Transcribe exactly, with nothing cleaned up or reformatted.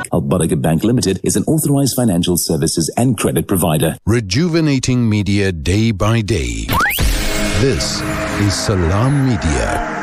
Bank. Al Barakah Bank Limited is an authorized financial services and credit provider. Rejuvenating media day by day. This is Salam Media.